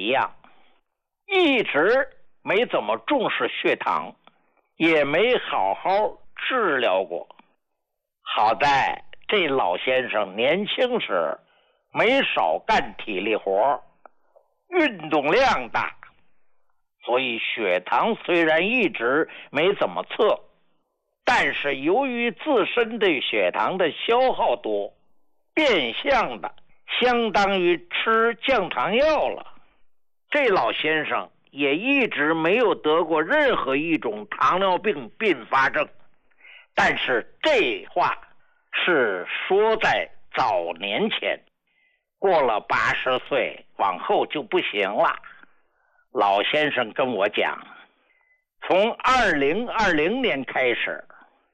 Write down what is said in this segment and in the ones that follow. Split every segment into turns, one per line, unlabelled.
一样，一直没怎么重视血糖，也没好好治疗过。好在这老先生年轻时没少干体力活，运动量大，所以血糖虽然一直没怎么测，但是由于自身对血糖的消耗多，变相的相当于吃降糖药了。这老先生也一直没有得过任何一种糖尿病并发症，但是这话是说在早年前，过了80岁往后就不行了。老先生跟我讲，从2020年开始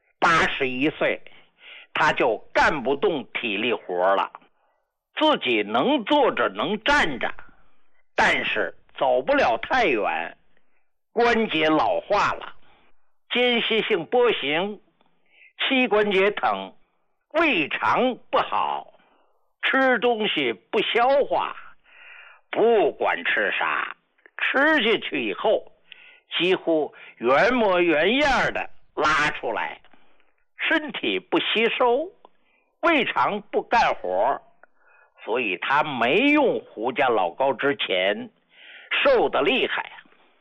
，81岁他就干不动体力活了，自己能坐着能站着，但是走不了太远，关节老化了，间歇性跛行，膝关节疼，胃肠不好，吃东西不消化，不管吃啥，吃下去以后几乎原模原样的拉出来，身体不吸收，胃肠不干活，所以他没用胡家老高之前瘦得厉害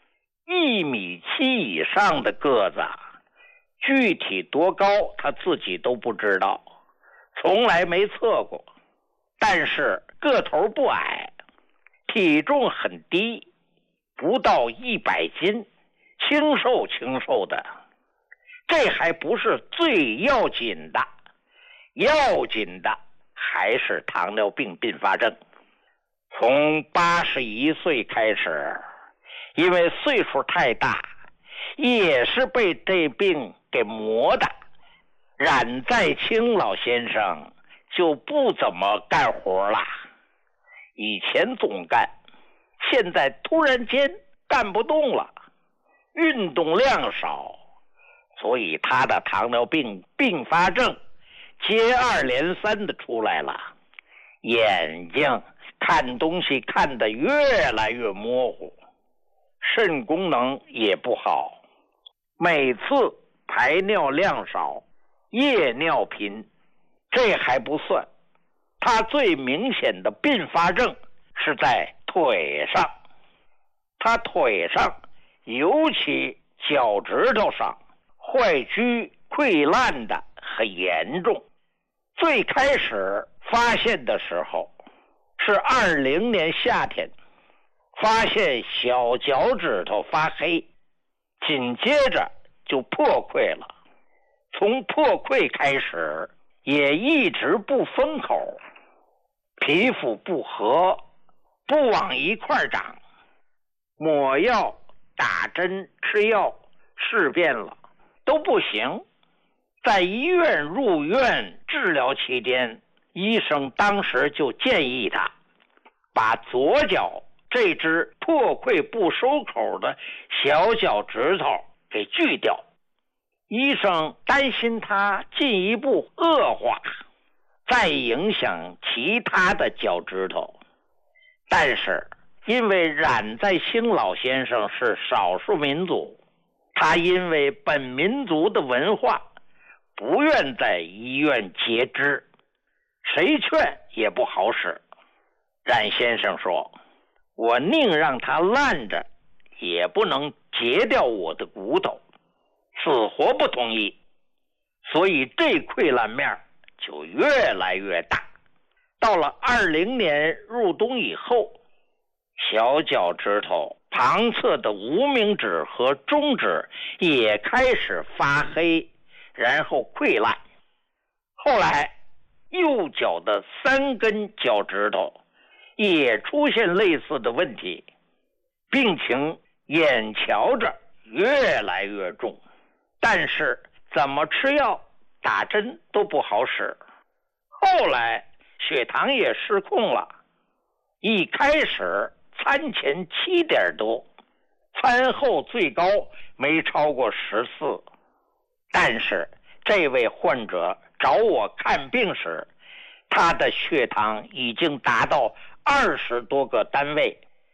，1.7米以上的个子，具体多高他自己都不知道，从来没测过，但是个头不矮，体重很低，不到100斤，清瘦的。这还不是最要紧的，要紧的还是糖尿病并发症。从81岁开始，因为岁数太大，也是被这病给磨的。冉在清老先生就不怎么干活了，以前总干，现在突然间干不动了，运动量少，所以他的糖尿病并发症接二连三的出来了，眼睛看东西看得越来越模糊，肾功能也不好，每次排尿量少，夜尿频。这还不算，他最明显的并发症是在腿上，他腿上尤其脚趾头上坏疽溃烂的很严重。最开始发现的时候是20年夏天，发现小脚趾头发黑，紧接着就破溃了，从破溃开始也一直不封口，皮肤不和，不往一块长，抹药打针吃药试遍了都不行。在医院入院治疗期间，医生当时就建议他把左脚这只破溃不收口的小脚趾头给锯掉，医生担心他进一步恶化，再影响其他的脚趾头。但是因为冉在清老先生是少数民族，他因为本民族的文化不愿在医院截肢，谁劝也不好使。冉先生说，我宁让他烂着，也不能截掉我的骨头，死活不同意。所以这溃烂面就越来越大。到了20年入冬以后，小脚趾头旁侧的无名指和中指也开始发黑，然后溃烂。后来右脚的3根脚趾头也出现类似的问题，病情眼瞧着越来越重，但是怎么吃药打针都不好使。后来血糖也失控了，一开始餐前7点多，餐后最高没超过14。但是这位患者找我看病时，他的血糖已经达到20多个单位，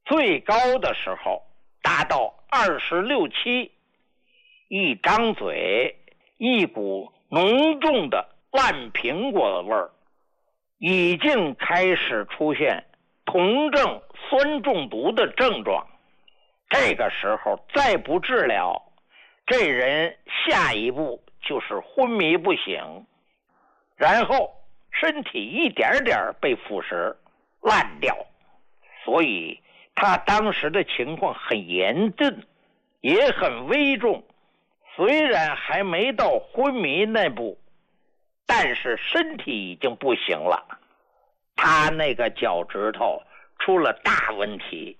最高的时候达到26、7，一张嘴，一股浓重的烂苹果的味儿，已经开始出现酮症酸中毒的症状。这个时候再不治疗，这人下一步就是昏迷不醒，然后身体一点点被腐蚀烂掉。所以他当时的情况很严峻，也很危重。虽然还没到昏迷那步，但是身体已经不行了。他那个脚趾头出了大问题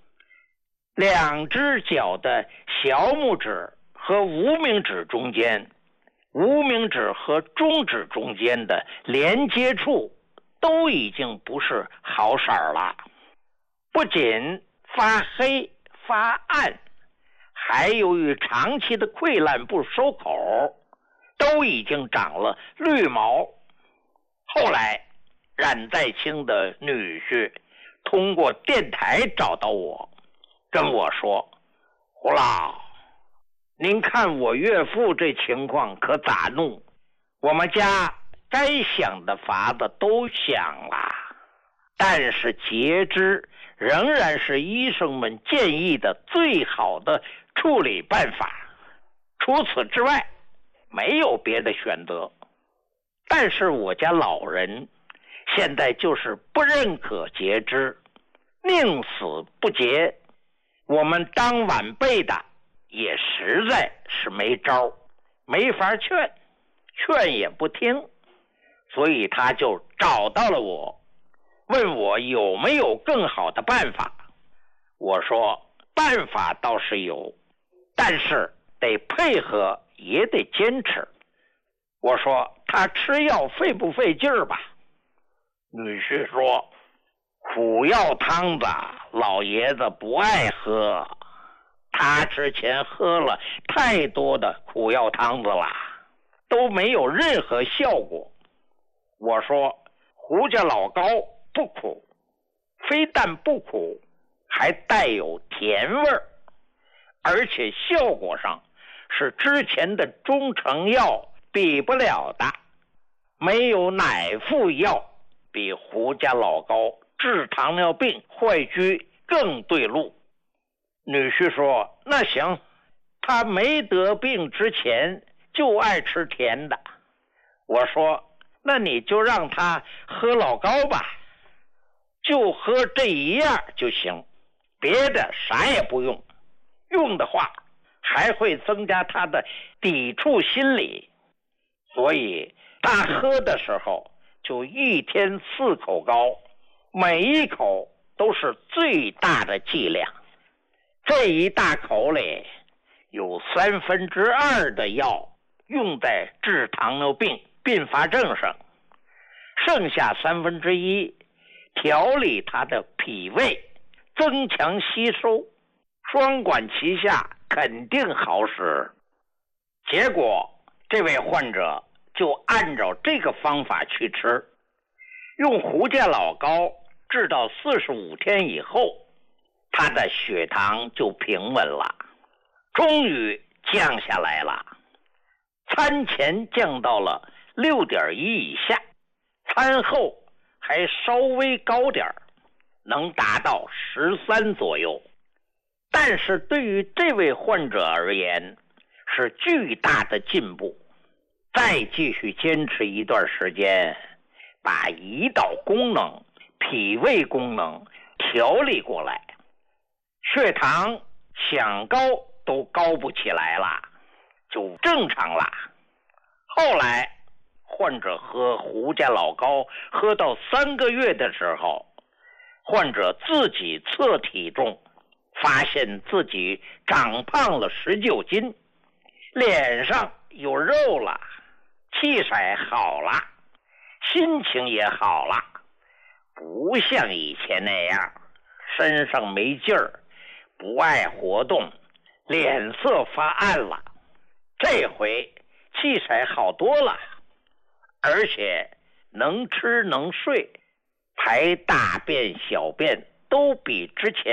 ，2只脚的小拇指和无名指中间，无名指和中指中间的连接处都已经不是好色了，不仅发黑发暗，还由于长期的溃烂不收口，都已经长了绿毛。后来冉在清的女婿通过电台找到我，跟我说：胡老，您看我岳父这情况可咋弄？我们家该想的法子都想了，但是截肢仍然是医生们建议的最好的处理办法，除此之外没有别的选择。但是我家老人现在就是不认可截肢，宁死不截。我们当晚辈的也实在是没招，没法劝也不听，所以他就找到了我，问我有没有更好的办法。我说办法倒是有，但是得配合也得坚持。我说他吃药费不费劲儿吧？女婿说苦药汤子老爷子不爱喝，他之前喝了太多的苦药汤子了，都没有任何效果。我说胡家老膏不苦，非但不苦，还带有甜味儿，而且效果上是之前的中成药比不了的。没有哪副药比胡家老膏治糖尿病坏疽更对路。女婿说那行，他没得病之前就爱吃甜的。我说那你就让他喝老膏吧，就喝这一样就行，别的啥也不用，用的话还会增加他的抵触心理。所以他喝的时候就1天4口膏，每一口都是最大的剂量。这一大口里有2/3的药用在治糖尿病并发症上，剩下1/3调理他的脾胃，增强吸收，双管齐下，肯定好使。结果这位患者就按照这个方法去吃，用胡家老膏治到45天以后，他的血糖就平稳了，终于降下来了。餐前降到了6.1以下，餐后还稍微高点，能达到13左右。但是对于这位患者而言是巨大的进步。再继续坚持一段时间，把胰岛功能、脾胃功能调理过来，血糖想高都高不起来了，就正常了。后来患者喝胡家老膏喝到3个月的时候，患者自己测体重，发现自己长胖了19斤，脸上有肉了，气色好了，心情也好了，不像以前那样身上没劲儿，不爱活动，脸色发暗了。这回气色好多了，而且能吃能睡，排大便小便都比之前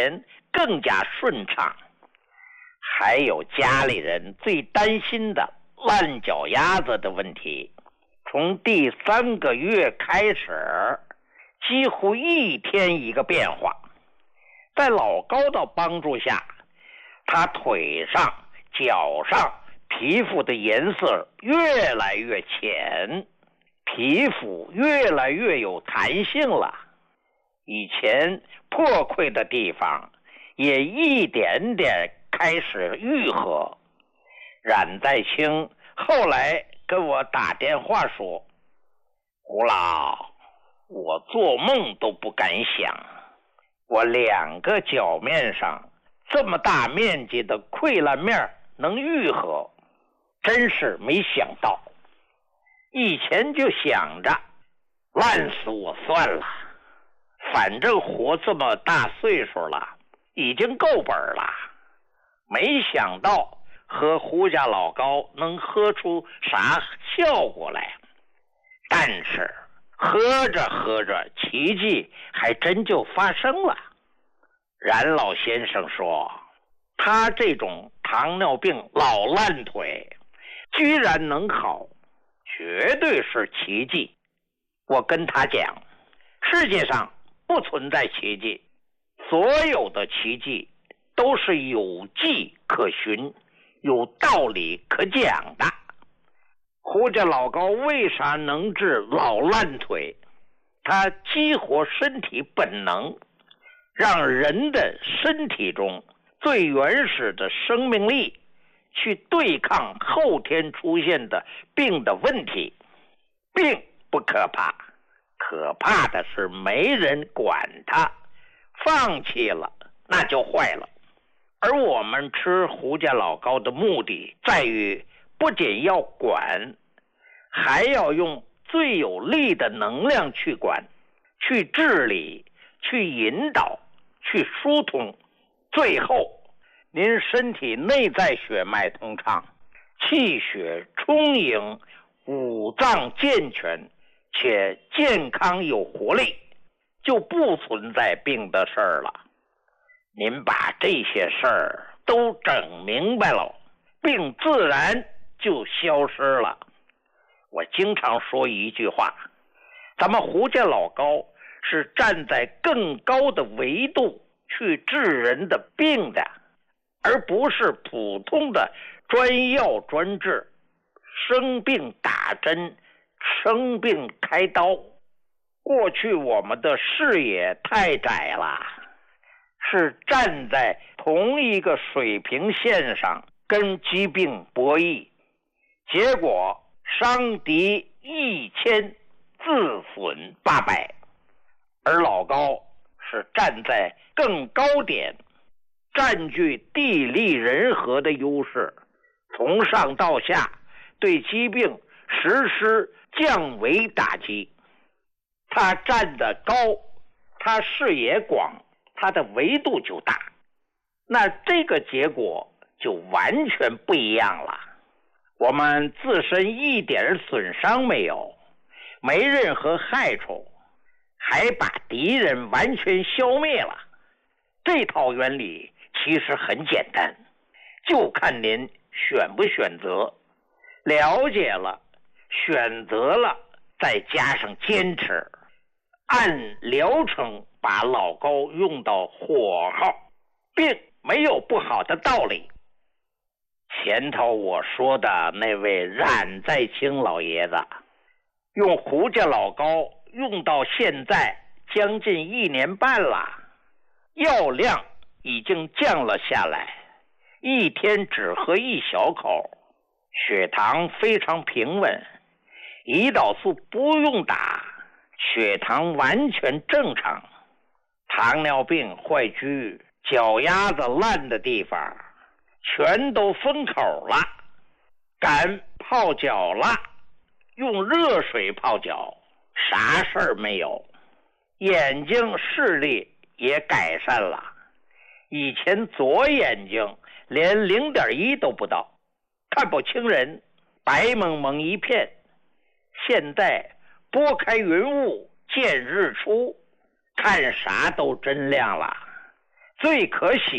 更加顺畅。还有家里人最担心的烂脚丫子的问题，从第3个月开始，几乎一天一个变化。在老高的帮助下，他腿上、脚上皮肤的颜色越来越浅，皮肤越来越有弹性了。以前破溃的地方也一点点开始愈合。冉在清后来跟我打电话说，胡老，我做梦都不敢想，我2个脚面上这么大面积的溃烂面能愈合，真是没想到。以前就想着烂死我算了，反正活这么大岁数了，已经够本了。没想到和胡家老高能喝出啥效果来，但是喝着喝着，奇迹还真就发生了。冉老先生说，他这种糖尿病老烂腿居然能好，绝对是奇迹。我跟他讲，世界上不存在奇迹，所有的奇迹都是有迹可循，有道理可讲的。胡家老高为啥能治老烂腿？他激活身体本能，让人的身体中最原始的生命力去对抗后天出现的病的问题。病不可怕，可怕的是没人管它，放弃了那就坏了。而我们吃胡家老高的目的在于，不仅要管，还要用最有力的能量去管，去治理，去引导，去疏通，最后您身体内在血脉通畅，气血充盈，五脏健全，且健康有活力，就不存在病的事儿了。您把这些事儿都整明白了，病自然就消失了。我经常说一句话，咱们胡家老高是站在更高的维度去治人的病的，而不是普通的专药专治，生病打针，生病开刀。过去我们的视野太窄了，是站在同一个水平线上跟疾病博弈，结果伤敌1000，自损800。而老高是站在更高点，占据地利人和的优势，从上到下对疾病实施降维打击。他站得高，他视野广，他的维度就大，那这个结果就完全不一样了。我们自身一点损伤没有，没任何害处，还把敌人完全消灭了。这套原理其实很简单，就看您选不选择，了解了，选择了，再加上坚持，按疗程把老高用到火候，并没有不好的道理。前头我说的那位冉在清老爷子，用胡家老高用到现在将近1年半了，药量已经降了下来，一天只喝1小口，血糖非常平稳，胰岛素不用打，血糖完全正常。糖尿病坏疽，脚丫子烂的地方全都封口了，敢泡脚了，用热水泡脚，啥事儿没有。眼睛视力也改善了，以前左眼睛连0.1都不到，看不清人，白蒙蒙一片，现在拨开云雾见日出，看啥都真亮了。 最可喜